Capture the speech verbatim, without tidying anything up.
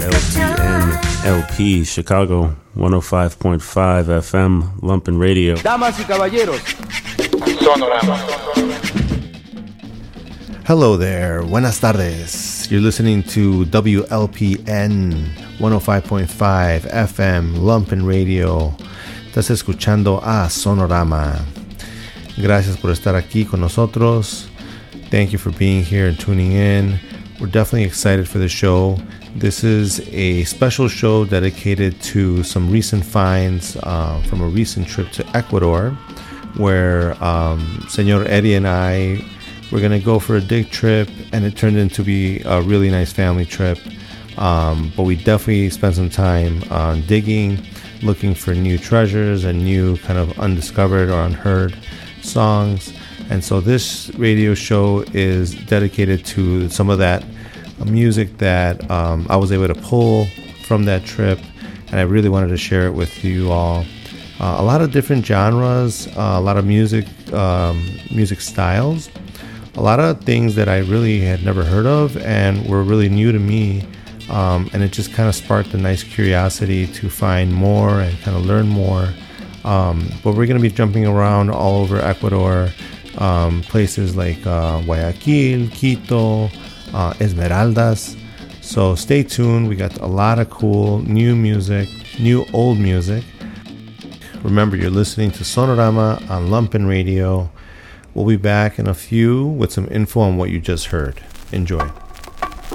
L P N L P, Chicago, one oh five point five F M, Lumpen Radio. Damas y caballeros, Sonorama. Hello there, buenas tardes. You're listening to W L P N one oh five point five F M, Lumpen Radio. Estás escuchando a Sonorama. Gracias por estar aquí con nosotros. Thank you for being here and tuning in. We're definitely excited for the show. This is a special show dedicated to some recent finds uh, from a recent trip to Ecuador, where um, Senor Eddie and I were going to go for a dig trip, and it turned into be a really nice family trip. Um, but we definitely spent some time on digging, looking for new treasures and new kind of undiscovered or unheard songs. And so this radio show is dedicated to some of that music that um, I was able to pull from that trip, and I really wanted to share it with you all. Uh, a lot of different genres, uh, a lot of music, um, music styles, a lot of things that I really had never heard of and were really new to me. Um, and it just kind of sparked a nice curiosity to find more and kind of learn more. Um, but we're going to be jumping around all over Ecuador. Um, places like uh, Guayaquil, Quito, uh, Esmeraldas. So stay tuned. We got a lot of cool new music, new old music. Remember, you're listening to Sonorama on Lumpen Radio. We'll be back in a few with some info on what you just heard. Enjoy.